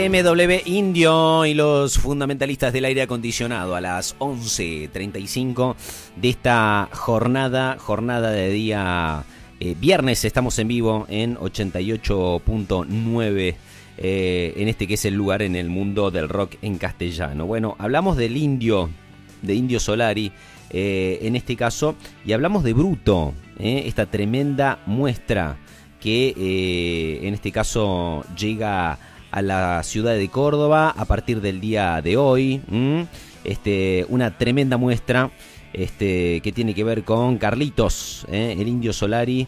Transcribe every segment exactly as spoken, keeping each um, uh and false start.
M W Indio y los fundamentalistas del aire acondicionado a las once treinta y cinco de esta jornada, jornada de día eh, viernes. Estamos en vivo en ochenta y ocho punto nueve, eh, en este que es el lugar en el mundo del rock en castellano. Bueno, hablamos del Indio, de Indio Solari, eh, en este caso, y hablamos de Bruto, eh, esta tremenda muestra que eh, en este caso llega a la ciudad de Córdoba a partir del día de hoy. ¿m? Este, una tremenda muestra este, que tiene que ver con Carlitos, ¿eh? el Indio Solari.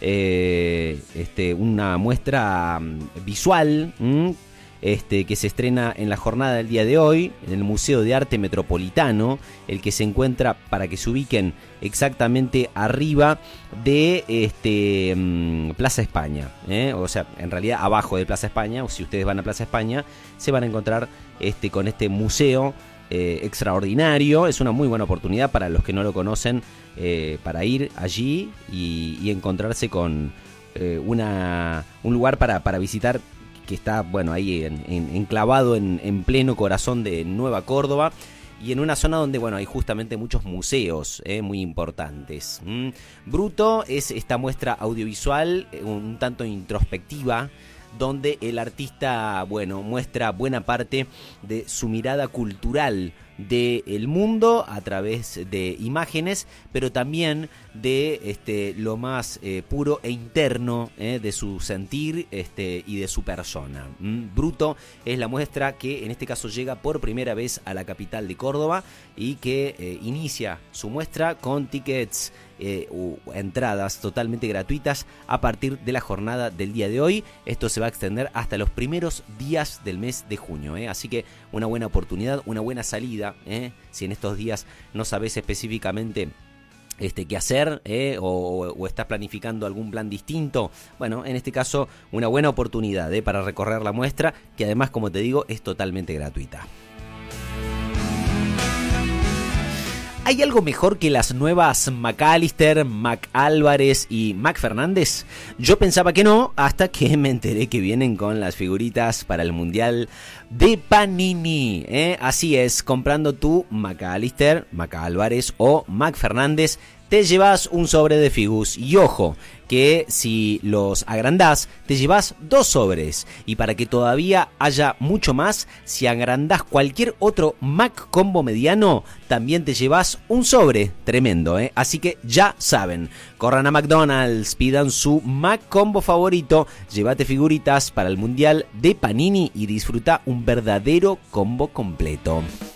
Eh, este, una muestra visual ¿m? Este, que se estrena en la jornada del día de hoy en el Museo de Arte Metropolitano, el que se encuentra, para que se ubiquen, exactamente arriba de este, um, Plaza España, ¿eh? O sea, en realidad abajo de Plaza España, o si ustedes van a Plaza España, se van a encontrar este, con este museo eh, extraordinario. Es una muy buena oportunidad para los que no lo conocen, eh, para ir allí y, y encontrarse con eh, una, un lugar para, para visitar, que está, bueno, ahí en, en, enclavado en, en pleno corazón de Nueva Córdoba, y en una zona donde, bueno, hay justamente muchos museos eh, muy importantes. ¿Mm? Bruto es esta muestra audiovisual un, un tanto introspectiva, donde el artista, bueno, muestra buena parte de su mirada cultural del mundo a través de imágenes, pero también de este, lo más eh, puro e interno eh, de su sentir este, y de su persona. ¿Mm? Bruto es la muestra que en este caso llega por primera vez a la capital de Córdoba y que eh, inicia su muestra con tickets, eh, u entradas totalmente gratuitas a partir de la jornada del día de hoy. Esto se va a extender hasta los primeros días del mes de junio, ¿eh? Así que una buena oportunidad, una buena salida, ¿eh? Si en estos días no sabes específicamente Este, qué hacer eh, o, o estás planificando algún plan distinto, bueno, en este caso una buena oportunidad eh, para recorrer la muestra, que además, como te digo, es totalmente gratuita. ¿Hay algo mejor que las nuevas McAllister, McAlvarez y McFernández? Yo pensaba que no, hasta que me enteré que vienen con las figuritas para el Mundial de Panini, ¿eh? Así es, comprando tu McAllister, McAlvarez o McFernández, te llevas un sobre de figus. Y ojo, que si los agrandás, te llevas dos sobres. Y para que todavía haya mucho más, si agrandás cualquier otro Mac Combo mediano, también te llevas un sobre. Tremendo, ¿eh? Así que ya saben, corran a McDonald's, pidan su Mac Combo favorito, llévate figuritas para el Mundial de Panini y disfruta un verdadero combo completo.